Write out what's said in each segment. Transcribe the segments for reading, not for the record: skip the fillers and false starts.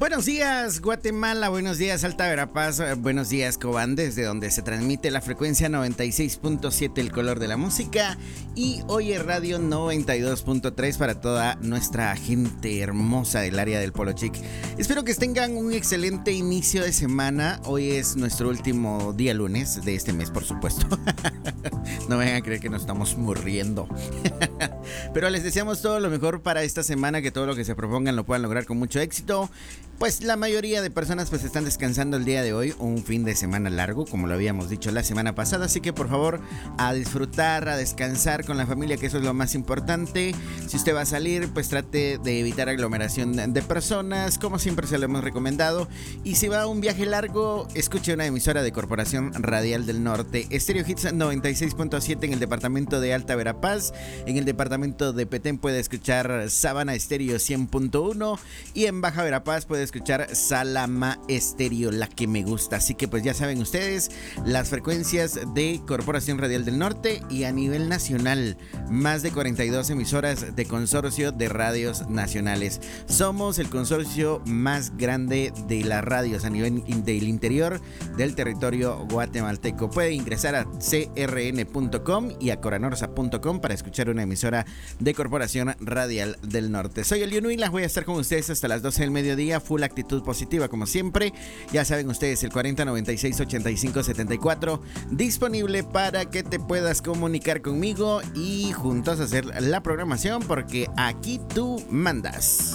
Buenos días Guatemala, buenos días Alta Verapaz, buenos días Cobán, desde donde se transmite la frecuencia 96.7 El Color de la Música y Oye Radio 92.3 para toda nuestra gente hermosa del área del Polo Chic. Espero que tengan un excelente inicio de semana. Hoy es nuestro último día lunes de este mes, por supuesto. No vayan a creer que nos estamos muriendo. Pero les deseamos todo lo mejor para esta semana, que todo lo que se propongan lo puedan lograr con mucho éxito. Pues la mayoría de personas pues están descansando el día de hoy, un fin de semana largo, como lo habíamos dicho la semana pasada, así que por favor a disfrutar, a descansar con la familia, que eso es lo más importante. Si usted va a salir, pues trate de evitar aglomeración de personas, como siempre se lo hemos recomendado. Y si va a un viaje largo, escuche una emisora de Corporación Radial del Norte, Estéreo Hits 96.7 en el departamento de Alta Verapaz. En el departamento de Petén puede escuchar Sabana Estéreo 100.1 y en Baja Verapaz puede escuchar Salama Estéreo, la que me gusta. Así que pues ya saben ustedes las frecuencias de Corporación Radial del Norte, y a nivel nacional más de 42 emisoras de Consorcio de Radios Nacionales. Somos el consorcio más grande de las radios a nivel del interior del territorio guatemalteco. Puede ingresar a crn.com y a coranorsa.com para escuchar una emisora de Corporación Radial del Norte. Soy el Yunui, las voy a estar con ustedes hasta las 12 del mediodía, full actitud positiva como siempre. Ya saben ustedes, el 4096-8574 disponible para que te puedas comunicar conmigo y juntos hacer la programación, porque aquí tú mandas.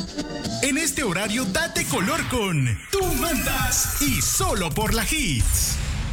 En este horario date color con Tú Mandas y solo por la Hits.